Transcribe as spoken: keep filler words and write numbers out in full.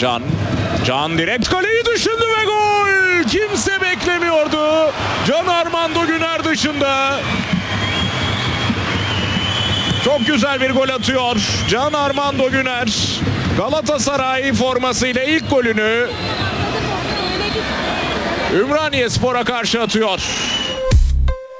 Can. Can direkt kaleyi düşündü ve gol. Kimse beklemiyordu. Can Armando Güner dışında. Çok güzel bir gol atıyor Can Armando Güner. Galatasaray formasıyla ilk golünü Ümraniyespor'a karşı atıyor.